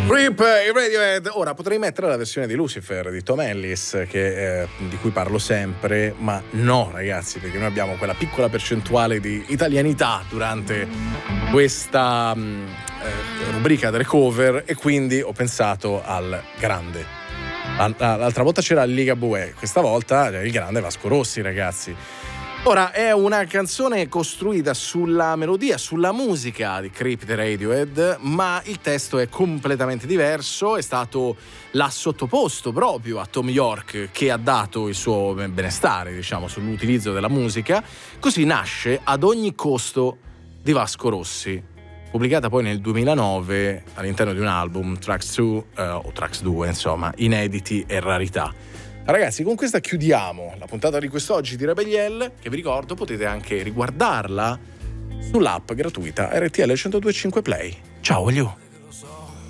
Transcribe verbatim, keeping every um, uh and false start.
Rip, i Radiohead. Ora potrei mettere la versione di Lucifer di Tom Ellis, che, eh, di cui parlo sempre, ma no, ragazzi, perché noi abbiamo quella piccola percentuale di italianità durante questa mh, eh, rubrica delle cover, e quindi ho pensato al grande. L'altra volta c'era Ligabue, questa volta il grande Vasco Rossi, ragazzi. Ora, è una canzone costruita sulla melodia, sulla musica di Creep the Radiohead, ma il testo è completamente diverso. È stato l'ha sottoposto proprio a Tom York, che ha dato il suo benestare, diciamo, sull'utilizzo della musica. Così nasce Ad ogni costo di Vasco Rossi, pubblicata poi nel duemilanove all'interno di un album, Tracks due, eh, o Tracks due, insomma, inediti e rarità. Ragazzi, con questa chiudiamo la puntata di quest'oggi di Rebel, che vi ricordo potete anche riguardarla sull'app gratuita R T L centodue e cinque Play. Ciao, voglio.